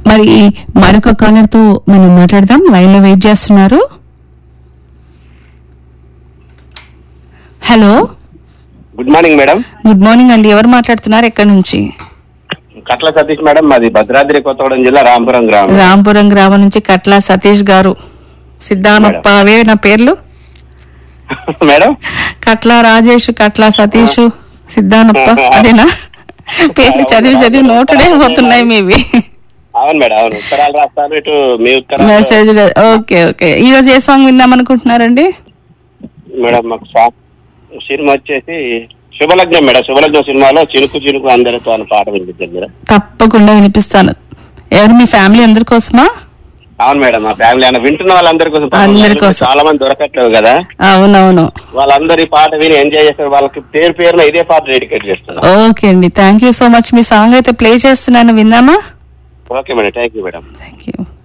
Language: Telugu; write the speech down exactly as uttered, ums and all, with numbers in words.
మరి మరొక కాలర్ తో మనం మాట్లాడదాం. లైన్ లో వెయిట్ చేస్తున్నారు. Hello, good morning madam. Good morning అండి. ఎవరు మాట్లాడుతున్నారు, ఎక్కడి నుంచి? కట్ల సతీష్ మేడం, మాది భద్రాద్రి కొత్తగూడెం జిల్లా రాంపురం గ్రామం. రాంపురం గ్రామం నుంచి కట్ల సతీష్ గారు. సిద్ధానప్ప అవే నా పేర్లు మేడం. కట్ల రాజేష్, కట్ల సతీష్, సిద్ధానప్ప అదేనా పేర్లు? చదివి చదివి నోటుడే పోతున్నాయి మీవి. అవును మేడం, అవును. ఉత్తరాలు రాస్తాను ఇటు మీ ఉత్తరాలు. మెసేజ్. Okay okay. ఈ రోజు ఏ సాంగ్ విందాం అనుకుంటున్నారండి? మేడం మాకు సినిమా వచ్చేసి శుభలగ్నం మేడం. శుభలగ్నం సినిమాలో చినుకు చినుకు అందరితో అని పాట వినిపించారు మేడం. తప్పకుండా వినిపిస్తాను. ఎవరు, మీ ఫ్యామిలీ అందరి కోసమా? అవును మేడం, మా ఫ్యామిలీ అన్న వింటున్న వాళ్ళందరి కోసం. అందరి కోసం. చాలా మంది దొరకట్లేవు కదా. అవునవును. వాళ్ళందరి పాట విని ఎంజాయ్ చేస్తారు. వాళ్ళకి పేరు పేరున ఇదే పాట డెడికేట్ చేస్తున్నారు. ఓకే అండి, thank you so much. Me song అయితే ప్లే చేస్తున్నాను, విందామా? Okay madam, thank you madam. Thank you.